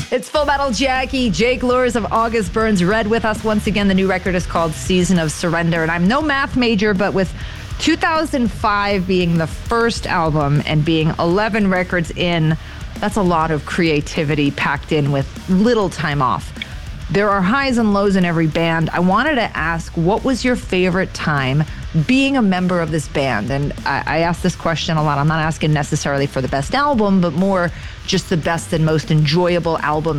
It's Full Metal Jackie. Jake Luhrs of August Burns Red with us once again. The new record is called Season of Surrender. And I'm no math major, but with 2005 being the first album and being 11 records in, that's a lot of creativity packed in with little time off. There are highs and lows in every band. I wanted to ask, what was your favorite time being a member of this band? And I ask this question a lot. I'm not asking necessarily for the best album, but more just the best and most enjoyable album